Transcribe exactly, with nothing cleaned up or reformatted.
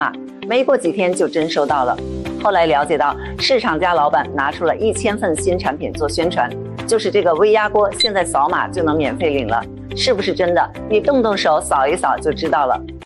没过几天就真收到了。后来了解到，市场家老板拿出了一千份新产品做宣传，就是这个微压锅，现在扫码就能免费领了。是不是真的？你动动手扫一扫就知道了。